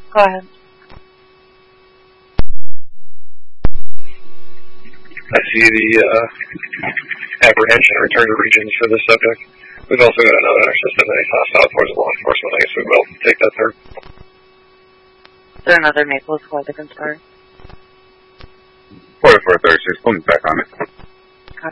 Go ahead. I see the apprehension or return to regions for this subject. We've also got another in our system that is hostile towards law enforcement. I guess we will take that third. Is there another Maple for a different story? 4-4 Thursday, pulling back on it.